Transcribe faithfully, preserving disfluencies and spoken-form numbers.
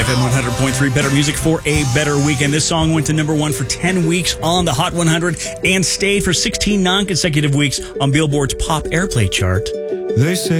F M one hundred point three, better music for a better weekend. This song went to number one for ten weeks on the Hot one hundred and stayed for sixteen non-consecutive weeks on Billboard's Pop Airplay chart. They say